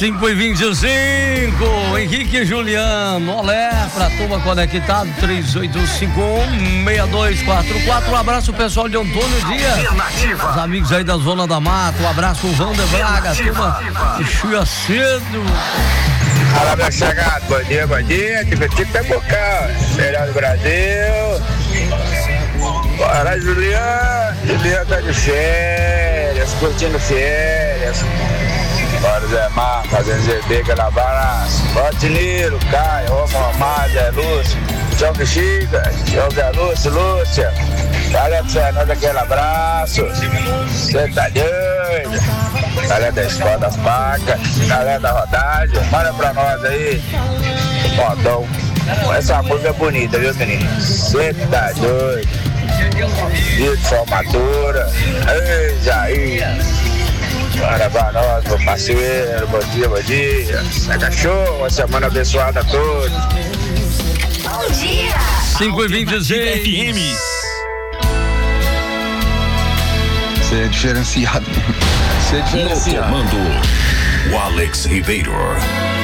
5h25, Henrique e Juliano, olé, pra turma conectado, 3851-6244. Um abraço pessoal de Antônio Dias, os amigos aí da Zona da Mata, um abraço o Wander Braga, turma de Chuia Cedo. Fala, meu chegado, bom dia, Tico Pernambucano, melhor do Brasil. Bora, Juliano tá de férias, curtindo férias. Bora, Zé Mar, fazendo ZB, aquela balança. Bora, Nilo, Caio, Romário, Zé Lúcio, João Bexiga, João Zé Lúcia. Galera do Fernando, aquele abraço. Você tá doido? Galera da Escola das Pacas, galera da rodagem, manda pra nós aí. Modão. Essa música é bonita, viu, menino? Você tá doido? Dia de formatura. Ei, Jair. Bora pra nós, meu parceiro. Bom dia. Pega show, uma semana abençoada a todos. Bom dia. 5h26 FM. Você é diferenciado. No comando, o Alex Ribeiro.